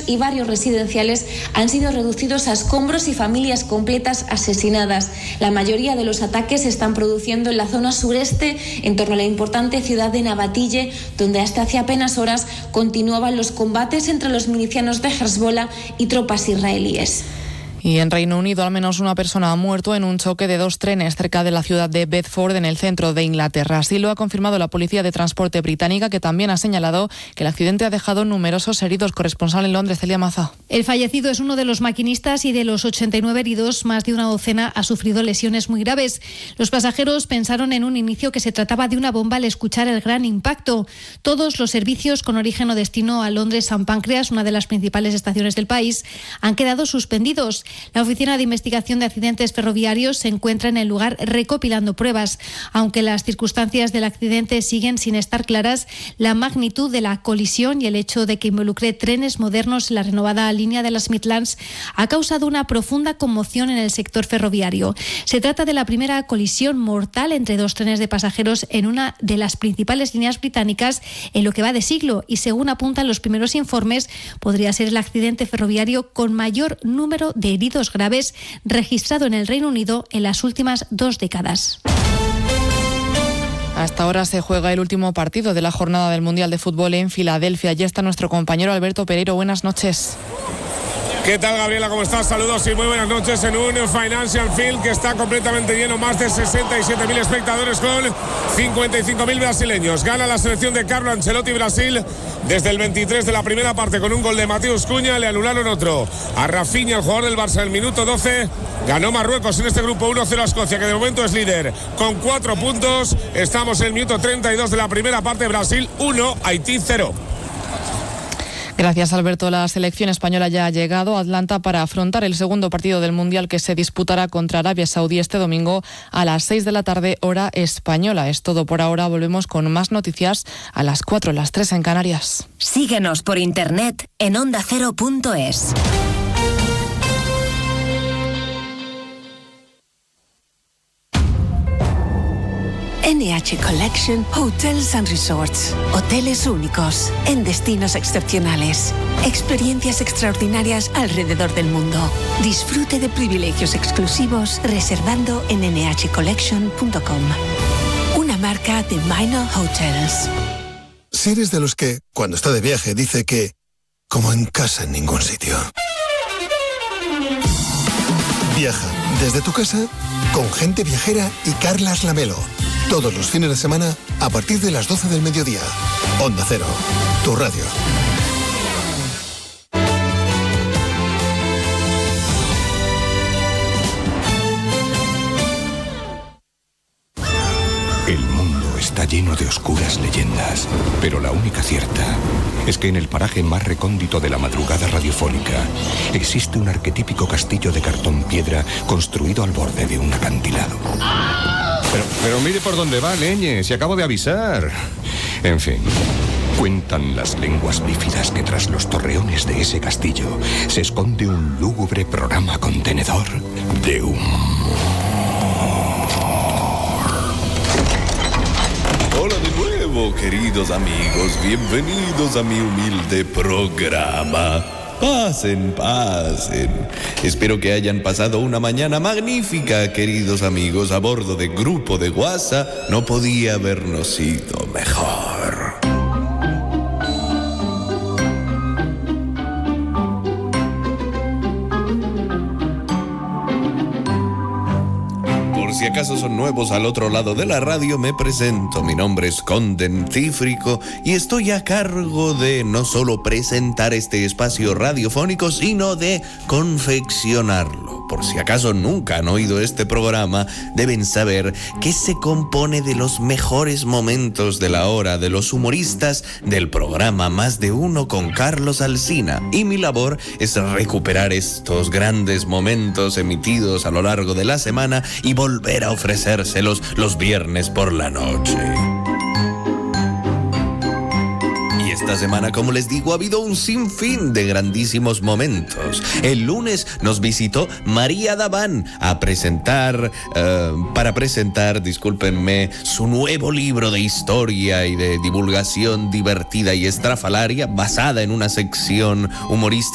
y barrios residenciales han sido reducidos a escombros y familias completas asesinadas. La mayoría de los ataques se están produciendo en la zona sureste, en torno a la importante ciudad de Nabatille, donde hasta hace apenas horas continuaban los combates entre los milicianos de Hezbollah y tropas israelíes. Y en Reino Unido, al menos una persona ha muerto en un choque de 2 trenes cerca de la ciudad de Bedford, en el centro de Inglaterra. Así lo ha confirmado la Policía de Transporte británica, que también ha señalado que el accidente ha dejado numerosos heridos. Corresponsal en Londres, Celia Maza. El fallecido es uno de los maquinistas y de los 89 heridos, más de una docena ha sufrido lesiones muy graves. Los pasajeros pensaron en un inicio que se trataba de una bomba al escuchar el gran impacto. Todos los servicios con origen o destino a Londres-San Páncreas, una de las principales estaciones del país, han quedado suspendidos. La Oficina de Investigación de Accidentes Ferroviarios se encuentra en el lugar recopilando pruebas. Aunque las circunstancias del accidente siguen sin estar claras, la magnitud de la colisión y el hecho de que involucre trenes modernos en la renovada línea de las Midlands ha causado una profunda conmoción en el sector ferroviario. Se trata de la primera colisión mortal entre 2 trenes de pasajeros en una de las principales líneas británicas en lo que va de siglo, y según apuntan los primeros informes, podría ser el accidente ferroviario con mayor número de heridos graves registrado en el Reino Unido en las últimas 2 décadas. Hasta ahora se juega el último partido de la jornada del Mundial de Fútbol en Filadelfia. Allí está nuestro compañero Alberto Pereiro. Buenas noches. ¿Qué tal, Gabriela? ¿Cómo estás? Saludos y muy buenas noches en un Financial Field que está completamente lleno, más de 67.000 espectadores con 55.000 brasileños. Gana la selección de Carlo Ancelotti Brasil desde el 23 de la primera parte con un gol de Mateus Cunha. Le anularon otro a Rafinha, el jugador del Barça, en el minuto 12. Ganó Marruecos en este grupo 1-0 a Escocia, que de momento es líder con 4 puntos. Estamos en el minuto 32 de la primera parte. Brasil 1, Haití 0. Gracias, Alberto. La selección española ya ha llegado a Atlanta para afrontar el segundo partido del Mundial, que se disputará contra Arabia Saudí este domingo a las 6 de la tarde, hora española. Es todo por ahora. Volvemos con más noticias a las 4, las 3 en Canarias. Síguenos por internet en ondacero.es. NH Collection Hotels and Resorts. Hoteles únicos, en destinos excepcionales. Experiencias extraordinarias alrededor del mundo. Disfrute de privilegios exclusivos reservando en nhcollection.com. Una marca de Minor Hotels. Si eres de los que, cuando está de viaje, dice que, como en casa en ningún sitio. Viaja desde tu casa con Gente Viajera y Carlas Lamelo. Todos los fines de semana a partir de las 12 del mediodía. Onda Cero, tu radio. El mundo está lleno de oscuras leyendas, pero la única cierta es que en el paraje más recóndito de la madrugada radiofónica existe un arquetípico castillo de cartón piedra construido al borde de un acantilado. Pero mire por dónde va, Leñe, si acabo de avisar. En fin, cuentan las lenguas bífidas que tras los torreones de ese castillo se esconde un lúgubre programa contenedor de humor. Hola de nuevo, queridos amigos, bienvenidos a mi humilde programa. Pasen, pasen. Espero que hayan pasado una mañana magnífica, queridos amigos. A bordo de Grupo de WhatsApp no podía habernos ido mejor. Si acaso son nuevos al otro lado de la radio, me presento. Mi nombre es Conde Cífrico y estoy a cargo de no solo presentar este espacio radiofónico, sino de confeccionarlo. Por si acaso nunca han oído este programa, deben saber que se compone de los mejores momentos de la hora de los humoristas del programa Más de Uno con Carlos Alsina. Y mi labor es recuperar estos grandes momentos emitidos a lo largo de la semana y volver a ofrecérselos los viernes por la noche. Y esta semana, como les digo, ha habido un sinfín de grandísimos momentos. El lunes nos visitó María Daván para presentar, discúlpenme, su nuevo libro de historia y de divulgación divertida y estrafalaria basada en una sección humorística